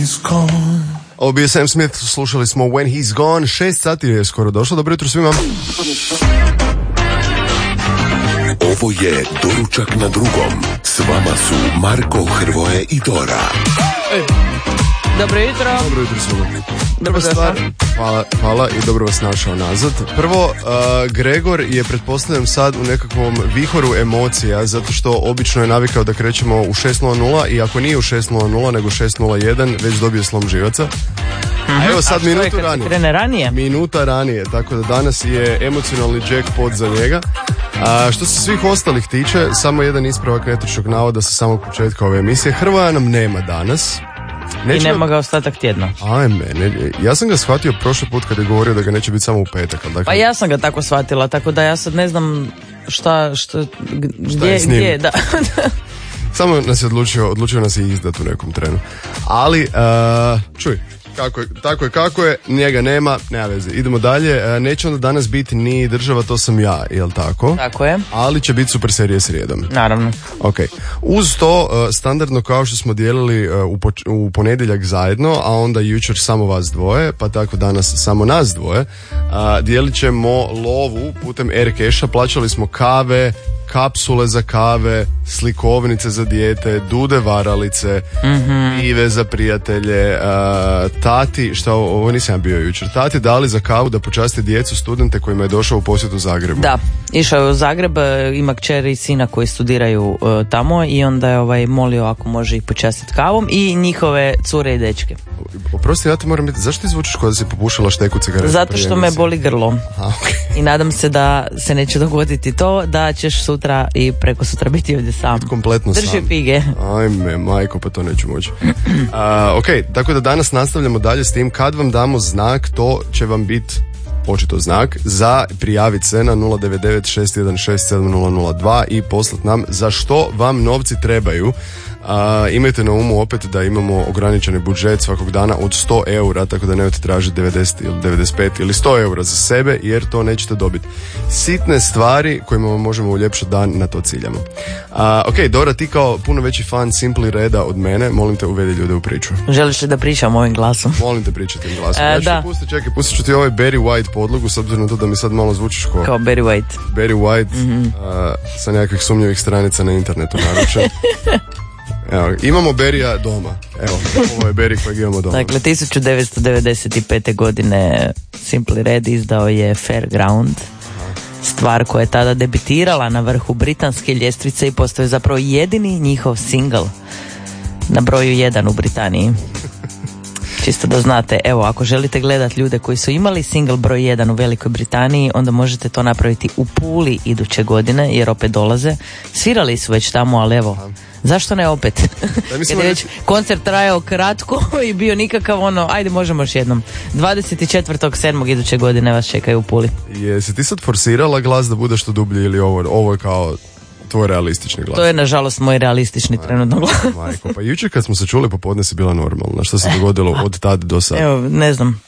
Ovo bio Sam Smith, slušali smo When He's Gone, 6 sati je skoro došlo, dobro jutro svima. Ovo je Doručak na drugom, s vama su Marko, Hrvoje i Dora. Dobro jutro. Dobro jutro svima. Prva stvar, hvala i dobro vas našao nazad. Prvo, Gregor je pretpostavljam sad u nekakvom vihoru emocija, zato što obično je navikao da krećemo u 6.00 i ako nije u 6.00 nego 6.01 već dobije slom živaca. A evo sad minutu ranije. Minuta ranije, tako da danas je emocionalni jackpot za njega. Što se svih ostalih tiče, samo jedan ispravak netočnog navoda sa samog početka ove emisije. Hrvoja nam nema danas. I nema ga ostatak tjedna. Ja sam ga shvatio prošli put kad je govorio da ga neće biti samo u petak. Dakle... Pa ja sam ga tako shvatila, tako da ja sad ne znam gdje, da. Samo nas je odlučio nas je izdati u nekom trenu. Ali, čuj, kako je, njega nema veze. Idemo dalje, neće onda danas biti ni država, to sam ja, jel tako? Tako je. Ali će biti super serije srijedom. Naravno. Ok. Uz to, standardno kao što smo dijelili u ponedjeljak zajedno, a onda jučer samo vas dvoje, pa tako danas samo nas dvoje, dijelit ćemo lovu putem Aircasha, plaćali smo kave, kapsule za kave, slikovnice za dijete, dude varalice, pive za prijatelje, tati, ovo nisam ja bio jučer, tati dali za kavu da počasti djecu, studente kojima je došao u posjet u Zagrebu. Da, išao je u Zagreb, ima kćeri i sina koji studiraju tamo i onda je molio ako može ih počastiti kavom i njihove cure i dečke. Oprosti, ja te moram biti, zašto ti zvučiš kao da si popušala šteku cigareta? Zato što me boli grlo. Aha, okay. I nadam se da se neće dogoditi to, da ćeš sutra i preko sutra biti ovdje sam. Kompletno sam. Drži fige. Ajme, majko, pa to neću moći. Ok, tako da danas nastavljamo dalje s tim. Kad vam damo znak, to će vam biti očito znak za prijaviti se na 099-616-7002 i poslat nam za što vam novci trebaju. Imajte na umu opet da imamo ograničeni budžet svakog dana od 100 eura, tako da nemojte tražiti 90 ili 95 ili 100 eura za sebe, jer to nećete dobiti. Sitne stvari kojima vam možemo uljepšati dan, na to ciljamo. Ok, Dora, ti kao puno veći fan Simply Reda od mene, molim te uvedi ljude u priču. Želiš li da pričam ovim glasom? Molim te pričati glasom. Ja ću pustit ću ti ovaj Barry White podlogu, s obzirom na to da mi sad malo zvučiš kao Barry White. Barry White, sa nekakvih sumnjivih stranica na internetu naručen. Evo, imamo Berija doma. Evo, ovo je Beri kojeg imamo doma. Dakle, 1995. godine Simply Red izdao je Fairground, stvar koja je tada debitirala na vrhu britanske ljestvice i postoje zapravo jedini njihov single na broju 1 u Britaniji. Čisto da znate, evo, ako želite gledati ljude koji su imali single broj 1 u Velikoj Britaniji, onda možete to napraviti u Puli iduće godine, jer opet dolaze. Svirali su već tamo, ali evo, zašto ne opet? Kad je već koncert trajao kratko i bio nikakav ajde možemo još jednom. 24.7. iduće godine vas čekaju u Puli. Jesi ti sad forsirala glas da bude što dublji ili ovo je kao tvoj realistični glas? To je nažalost moj realistični trenutno glas. Majko, pa jučer kad smo se čuli popodne si bila normalna. Što se dogodilo od tad do sad? Evo, ne znam.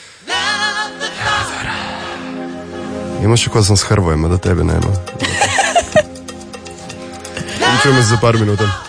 Imaš ko sam s Hrvojem, a da tebe nema. Čujemo se za par minuta.